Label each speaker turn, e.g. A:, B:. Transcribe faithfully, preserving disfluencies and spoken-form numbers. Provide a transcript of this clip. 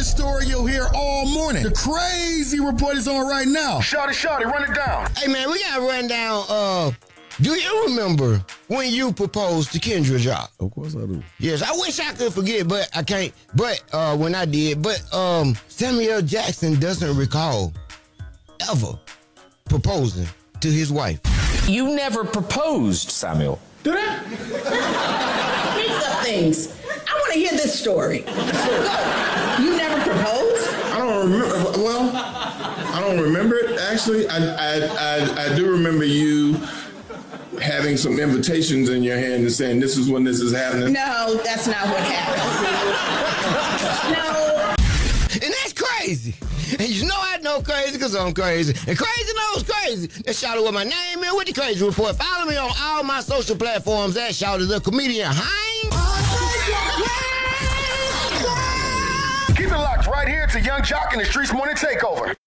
A: story you'll hear all morning. The crazy report is on right now.
B: Shawty, shawty, run it down.
C: Hey, man, we gotta run down, uh, do you remember when you proposed to Kendra Jock?
D: Of course I do.
C: Yes, I wish I could forget, but I can't. But uh, when I did, but um, Samuel Jackson doesn't recall ever proposing to his wife.
E: You never proposed, Samuel.
B: Did I?
F: Mix up things. I want to hear this story. Go. You never proposed?
G: I don't remember. Well, I don't remember it, actually. I, I, I, I do remember you having some invitations in your hand and saying, this is when this is happening.
F: No, that's not what happened. No.
C: And that's crazy. And you know I know crazy because I'm crazy. And crazy knows crazy. That's Shawty with my name in with the Crazy Report. Follow me on all my social platforms at Shawty the Comedian Hines.
B: Keep it locked right here to Young Jock and the Streetz Morning Takeover.